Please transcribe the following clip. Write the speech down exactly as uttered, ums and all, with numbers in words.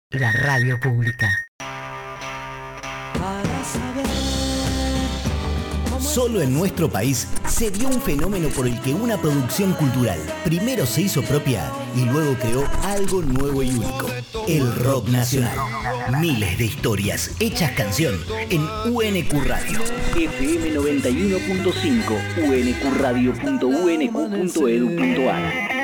La radio pública. Solo en nuestro país se dio un fenómeno por el que una producción cultural primero se hizo propia y luego creó algo nuevo y único: el rock nacional. Miles de historias hechas canción en U N Q Radio. F M noventa y uno punto cinco, u n q radio punto u n q punto e d u punto a r.